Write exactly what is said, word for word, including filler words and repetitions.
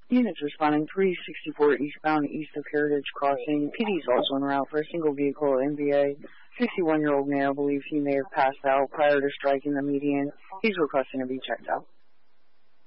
Units responding three sixty-four eastbound east of Heritage Crossing. P D is also en route for a single vehicle N V A. sixty-one-year-old male believes he may have passed out prior to striking the median. He's requesting to be checked out.